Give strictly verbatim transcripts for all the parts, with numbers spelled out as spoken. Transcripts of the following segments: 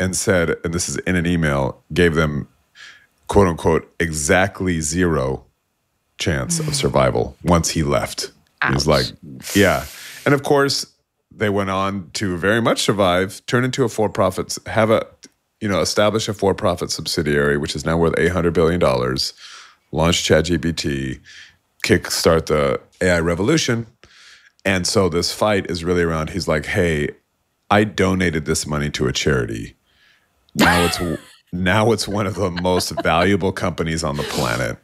and said, and this is in an email, gave them, quote unquote, exactly zero chance of survival once he left. Ouch. He was like, yeah. And of course, they went on to very much survive, turn into a for-profit, have a, you know, establish a for-profit subsidiary, which is now worth eight hundred billion dollars, launch ChatGPT, kickstart the A I revolution. And so this fight is really around, he's like, hey, I donated this money to a charity. Now it's now it's one of the most valuable companies on the planet.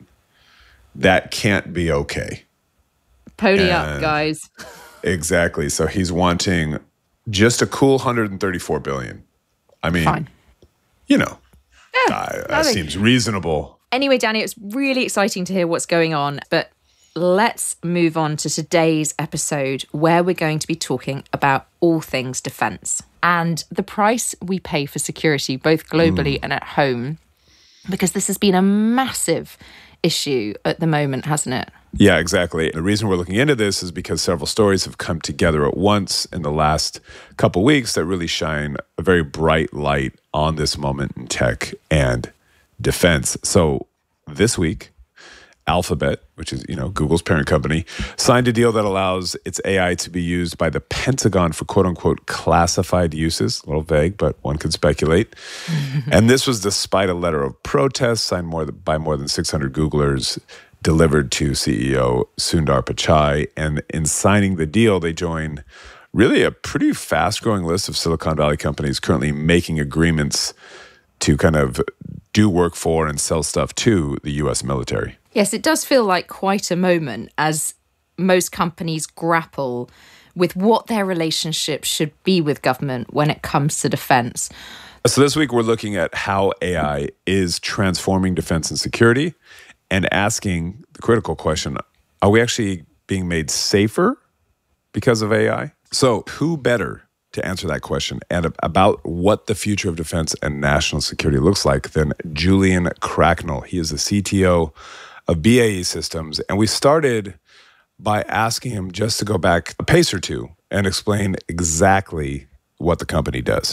That can't be okay. Pony and up, guys. Exactly. So he's wanting just a cool one hundred thirty-four billion dollars. I mean, Fine. you know, Yeah, uh, I that think- seems reasonable. Anyway, Danny, it's really exciting to hear what's going on, but let's move on to today's episode where we're going to be talking about all things defence and the price we pay for security, both globally mm. and at home, because this has been a massive issue at the moment, hasn't it? Yeah, exactly. The reason we're looking into this is because several stories have come together at once in the last couple weeks that really shine a very bright light on this moment in tech and defense. So this week, Alphabet, which is, you know, Google's parent company, signed a deal that allows its A I to be used by the Pentagon for quote unquote classified uses. A little vague, but one could speculate. And this was despite a letter of protest signed more than, by more than six hundred Googlers delivered to C E O Sundar Pichai. And in signing the deal, they join really a pretty fast-growing list of Silicon Valley companies currently making agreements to kind of do work for and sell stuff to the U S military. Yes, it does feel like quite a moment as most companies grapple with what their relationship should be with government when it comes to defense. So this week we're looking at how A I is transforming defense and security and asking the critical question, are we actually being made safer because of A I? So who better to answer that question and about what the future of defense and national security looks like than Julian Cracknell. He is the C T O of B A E Systems. And we started by asking him just to go back a pace or two and explain exactly what the company does.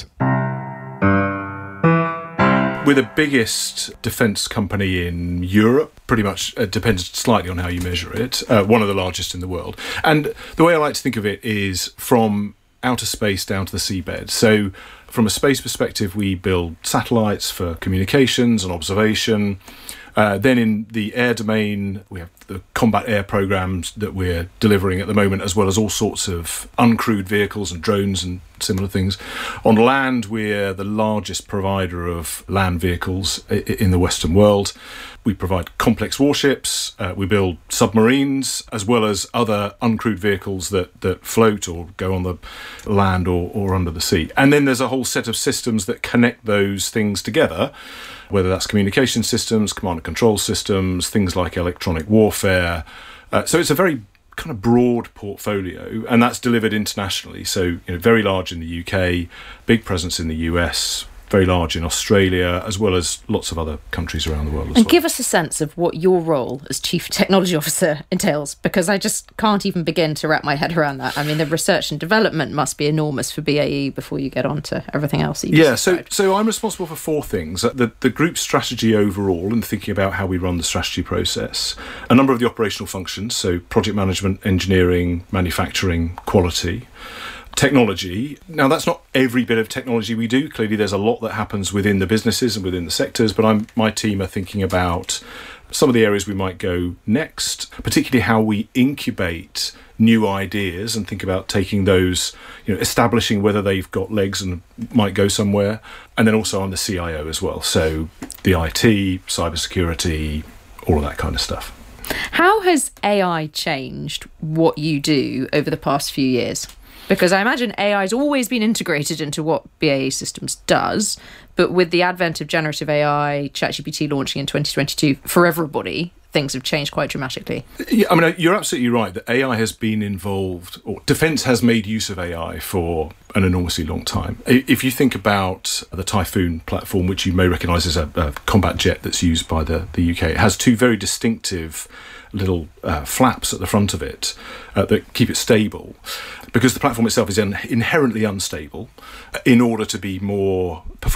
We're the biggest defence company in Europe. Pretty much uh, depends slightly on how you measure it. Uh, one of the largest in the world. And the way I like to think of it is from outer space down to the seabed. So from a space perspective, we build satellites for communications and observation. Uh, then in the air domain, we have the combat air programs that we're delivering at the moment, as well as all sorts of uncrewed vehicles and drones and similar things. On land, we're the largest provider of land vehicles in the Western world. We provide complex warships, uh, we build submarines, as well as other uncrewed vehicles that, that float or go on the land or, or under the sea. And then there's a whole set of systems that connect those things together, whether that's communication systems, command and control systems, things like electronic warfare. Uh, so it's a very kind of broad portfolio, and that's delivered internationally. So, you know, very large in the U K, big presence in the U S, very large in Australia, as well as lots of other countries around the world as and well. Give us a sense of what your role as Chief Technology Officer entails, because I just can't even begin to wrap my head around that. I mean, the research and development must be enormous for B A E before you get on to everything else that you Yeah, just so described. so I'm responsible for four things. The, the group strategy overall and thinking about how we run the strategy process. A number of the operational functions, so project management, engineering, manufacturing, quality. Technology. Now, that's not every bit of technology we do. Clearly, there's a lot that happens within the businesses and within the sectors, but I'm my team are thinking about some of the areas we might go next, particularly how we incubate new ideas and think about taking those, you know, establishing whether they've got legs and might go somewhere. And then also I'm the C I O as well. So the I T, cybersecurity, all of that kind of stuff. How has A I changed what you do over the past few years? Because I imagine A I has always been integrated into what B A E Systems does, but with the advent of generative A I, ChatGPT launching in twenty twenty-two, for everybody, things have changed quite dramatically. Yeah, I mean, you're absolutely right that A I has been involved, or defence has made use of A I for an enormously long time. If you think about the Typhoon platform, which you may recognise as a, a combat jet that's used by the, the U K, it has two very distinctive little uh, flaps at the front of it uh, that keep it stable, because the platform itself is in, inherently unstable. In order to be more